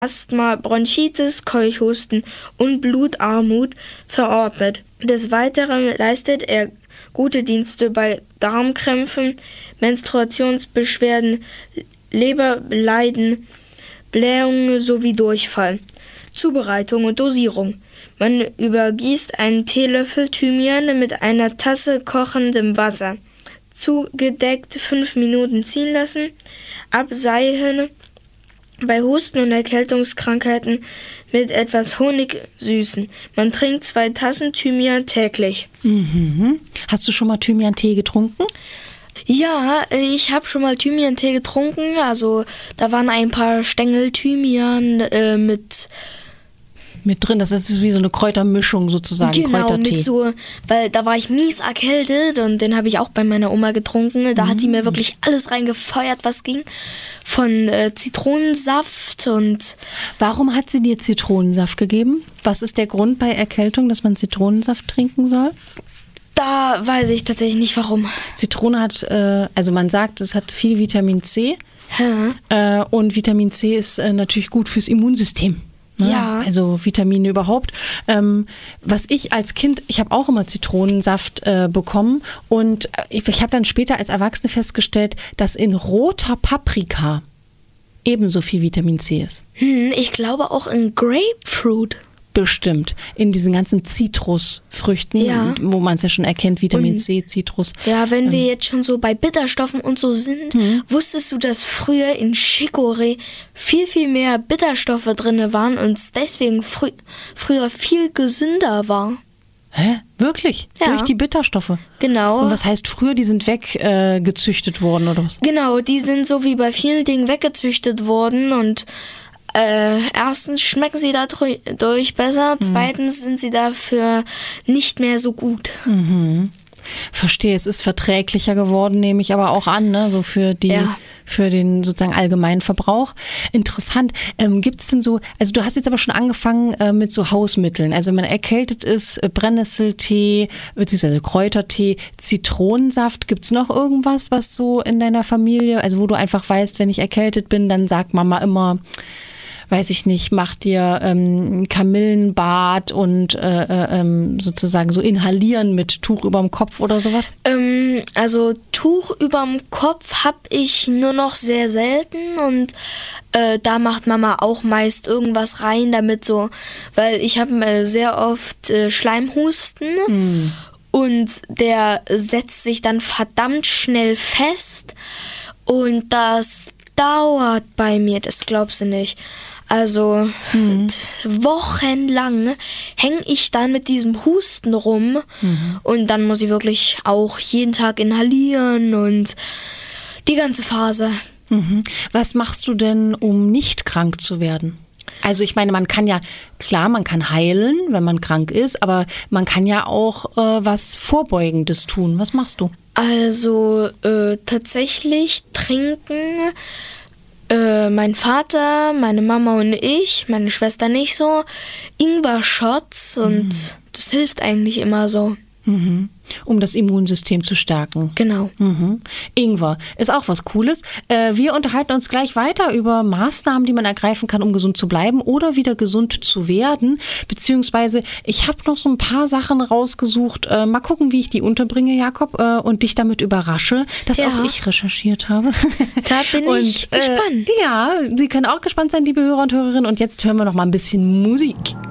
Asthma, Bronchitis, Keuchhusten und Blutarmut verordnet. Des Weiteren leistet er gute Dienste bei Darmkrämpfen, Menstruationsbeschwerden, Leberleiden, Blähungen sowie Durchfall. Zubereitung und Dosierung. Man übergießt einen Teelöffel Thymian mit einer Tasse kochendem Wasser. Zugedeckt 5 Minuten ziehen lassen. Abseihen. Bei Husten und Erkältungskrankheiten mit etwas Honig süßen. Man trinkt 2 Tassen Thymian täglich. Mhm. Hast du schon mal Thymian-Tee getrunken? Ja, ich habe schon mal Thymian-Tee getrunken. Also da waren ein paar Stängel Thymian mit drin, das ist wie so eine Kräutermischung sozusagen, genau, Kräutertee. Mit so, weil da war ich mies erkältet und den habe ich auch bei meiner Oma getrunken. Da hat die mir wirklich alles reingefeuert, was ging. Von Zitronensaft und... Warum hat sie dir Zitronensaft gegeben? Was ist der Grund bei Erkältung, dass man Zitronensaft trinken soll? Da weiß ich tatsächlich nicht, warum. Zitrone hat, also man sagt, es hat viel Vitamin C. Und Vitamin C ist natürlich gut fürs Immunsystem. Ja. Also Vitamine überhaupt. Was ich als Kind, ich habe auch immer Zitronensaft bekommen und ich habe dann später als Erwachsene festgestellt, dass in roter Paprika ebenso viel Vitamin C ist. Ich glaube auch in Grapefruit. Bestimmt. In diesen ganzen Zitrusfrüchten, ja, wo man es ja schon erkennt, Vitamin C, Zitrus. Ja, wenn wir jetzt schon so bei Bitterstoffen und so sind, wusstest du, dass früher in Chicorée viel, viel mehr Bitterstoffe drin waren und es deswegen früher viel gesünder war? Hä? Wirklich? Ja. Durch die Bitterstoffe? Genau. Und was heißt früher, die sind weggezüchtet worden oder was? Genau, die sind so wie bei vielen Dingen weggezüchtet worden und erstens schmecken sie dadurch besser, zweitens sind sie dafür nicht mehr so gut. Mhm. Verstehe, es ist verträglicher geworden, nehme ich aber auch an, ne? So für den sozusagen allgemeinen Verbrauch. Interessant. Gibt es denn so, also du hast jetzt aber schon angefangen mit so Hausmitteln, also wenn man erkältet ist, Brennnesseltee, beziehungsweise Kräutertee, Zitronensaft, gibt es noch irgendwas, was so in deiner Familie, also wo du einfach weißt, wenn ich erkältet bin, dann sagt Mama immer, weiß ich nicht, mach dir Kamillenbad und sozusagen so inhalieren mit Tuch überm Kopf oder sowas? Also Tuch überm Kopf habe ich nur noch sehr selten und da macht Mama auch meist irgendwas rein, damit so, weil ich habe sehr oft Schleimhusten und der setzt sich dann verdammt schnell fest und das dauert bei mir, das glaubst du nicht. Also wochenlang hänge ich dann mit diesem Husten rum und dann muss ich wirklich auch jeden Tag inhalieren und die ganze Phase. Was machst du denn, um nicht krank zu werden? Also ich meine, man kann ja, klar, man kann heilen, wenn man krank ist, aber man kann ja auch was Vorbeugendes tun. Was machst du? Also tatsächlich trinken mein Vater, meine Mama und ich, meine Schwester nicht so, Ingwer-Shots und das hilft eigentlich immer so. Um das Immunsystem zu stärken. Genau. Ingwer ist auch was Cooles. Wir unterhalten uns gleich weiter über Maßnahmen, die man ergreifen kann, um gesund zu bleiben oder wieder gesund zu werden. Beziehungsweise ich habe noch so ein paar Sachen rausgesucht. Mal gucken, wie ich die unterbringe, Jakob, und dich damit überrasche, dass auch ich recherchiert habe. Da bin ich gespannt. Ja, Sie können auch gespannt sein, liebe Hörer und Hörerinnen. Und jetzt hören wir noch mal ein bisschen Musik.